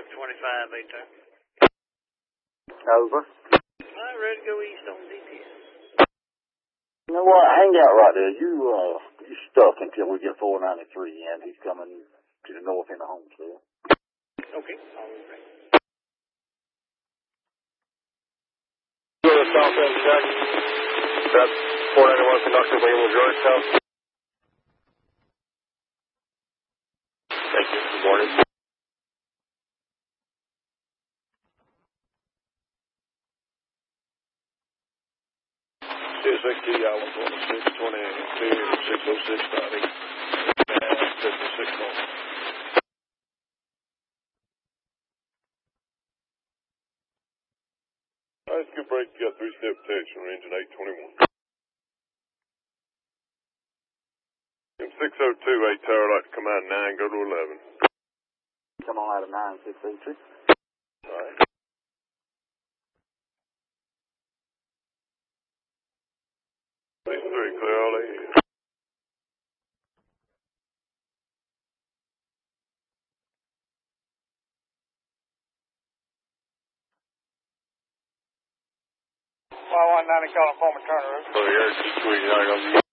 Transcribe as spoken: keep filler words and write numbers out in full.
twenty-five, eight turn. Over. All right, ready to go east on D P S. You know what? Hang out right there. You, uh, you stuck until we get four ninety-three in. He's coming to the north end of Holmesville. Okay, all right. Go to south end check. That's four ninety-one conductor, label Georgetown. Thank you. Good morning. six X T, I one twenty-six, twenty-two, six oh six, eight, fifty-six miles. All right, good break. You got three-step protection, range at eight twenty-one. In six oh two, eight tower, like to come out at nine, go to eleven. Come on out of nine, six oh two. All right. Base three, clear all ahead. Y one ninety calling former Turner. So here, T two eighty-nine,